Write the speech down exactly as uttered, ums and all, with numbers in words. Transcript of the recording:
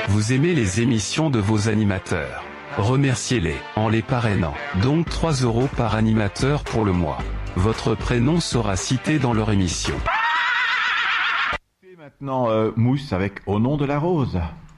Vous aimez les émissions de vos animateurs. Remerciez-les en les parrainant. Donc trois euros par animateur pour le mois. Votre prénom sera cité dans leur émission. Et maintenant, euh, Mousse avec Au nom de la rose.